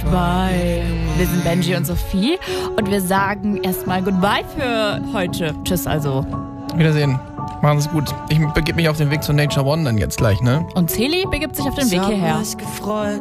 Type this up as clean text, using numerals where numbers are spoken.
Bye. Wir sind Benji und Sophie und wir sagen erstmal Goodbye für heute. Tschüss also. Wiedersehen. Machen Sie es gut. Ich begebe mich auf den Weg zu Nature One dann jetzt gleich, ne? Und Celi begibt sich auf den Weg hierher.